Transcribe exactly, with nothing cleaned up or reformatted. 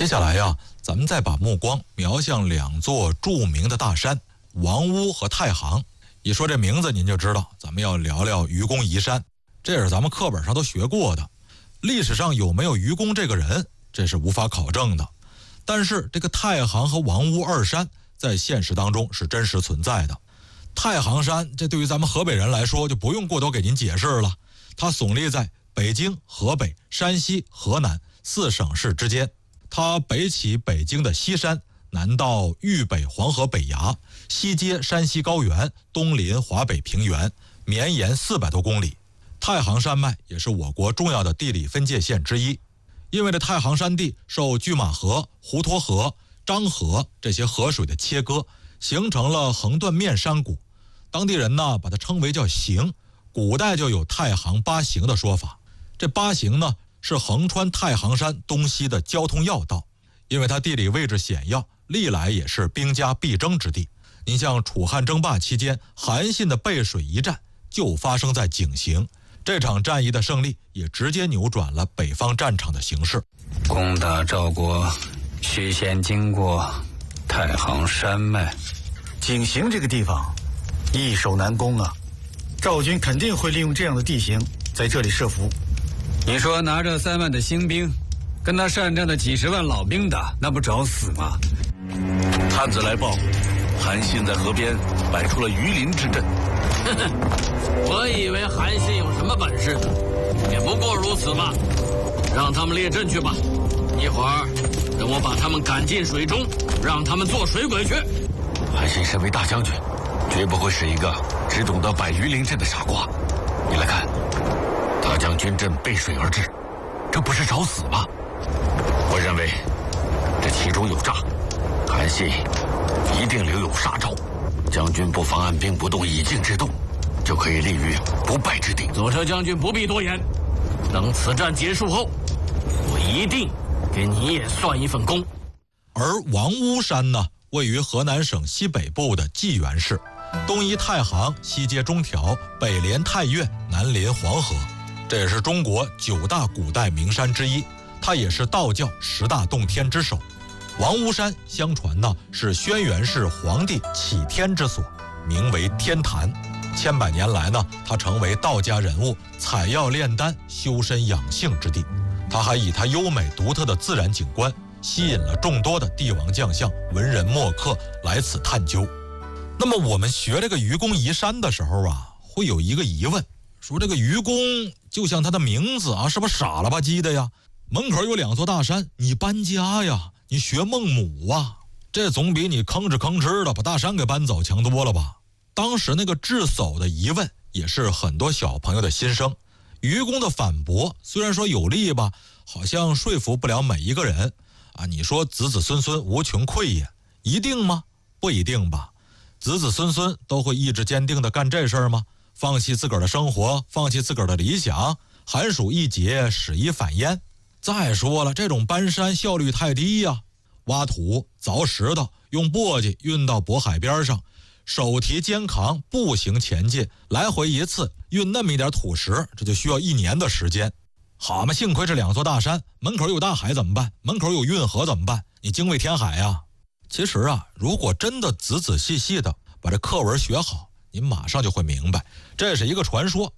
接下来呀，咱们再把目光瞄向两座著名的大山王屋和太行。一说这名字您就知道咱们要聊聊愚公移山，这是咱们课本上都学过的。历史上有没有愚公这个人，这是无法考证的。但是这个太行和王屋二山在现实当中是真实存在的。太行山这对于咱们河北人来说就不用过多给您解释了，它耸立在北京、河北、山西、河南四省市之间。它北起北京的西山，南到豫北黄河北崖，西接山西高原，东临华北平原，绵延四百多公里。太行山脉也是我国重要的地理分界线之一。因为这太行山地受拒马河、滹沱河、漳河这些河水的切割，形成了横断面山谷。当地人呢把它称为叫行，古代就有太行八行的说法。这八行呢是横穿太行山东西的交通要道，因为它地理位置险要，历来也是兵家必争之地。您像楚汉争霸期间韩信的背水一战就发生在井陉，这场战役的胜利也直接扭转了北方战场的形势。 攻打赵国需先经过太行山脉。 井陉这个地方易守难攻啊，赵军肯定会利用这样的地形在这里设伏。 你说拿着三万的新兵跟他善战的几十万老兵打，那不找死吗？ 探子来报，韩信在河边摆出了鱼鳞之阵。 我以为韩信有什么本事，也不过如此吧。让他们列阵去吧，一会儿等我把他们赶进水中，让他们做水鬼去。 韩信身为大将军，绝不会是一个只懂得摆鱼鳞阵的傻瓜。你来看，他将军阵背水而至，这不是找死吗？我认为这其中有诈，韩信一定留有杀招。将军不妨按兵不动，以静制动，就可以立于不败之地。 左车将军不必多言，等此战结束后，我一定给你也算一份功。 而王屋山呢，位于河南省西北部的济源市，东依太行，西接中条，北连太岳，南临黄河。这也是中国九大古代名山之一，它也是道教十大洞天之首。王屋山相传呢是轩辕氏皇帝启天之所，名为天坛。千百年来呢，它成为道家人物采药炼丹、修身养性之地。它还以它优美独特的自然景观，吸引了众多的帝王将相、文人墨客来此探究。那么我们学这个愚公移山的时候啊，会有一个疑问，说这个愚公就像他的名字啊，是不是傻了吧唧的呀？门口有两座大山，你搬家呀，你学孟母啊，这总比你吭哧吭哧的把大山给搬走强多了吧？当时那个智叟的疑问也是很多小朋友的心声。愚公的反驳虽然说有力吧，好像说服不了每一个人啊。你说子子孙孙无穷匮也，一定吗？不一定吧。子子孙孙都会意志坚定的干这事儿吗？放弃自个儿的生活，放弃自个儿的理想，寒暑一节，始一反焉。再说了，这种搬山效率太低呀、啊，挖土、凿石头，用簸箕运到渤海边上，手提肩扛，步行前进，来回一次运那么一点土石，这就需要一年的时间。好嘛，幸亏这两座大山，门口有大海怎么办？门口有运河怎么办？你精卫填海呀、啊！其实啊，如果真的仔仔细细的把这课文学好，您马上就会明白，这是一个传说。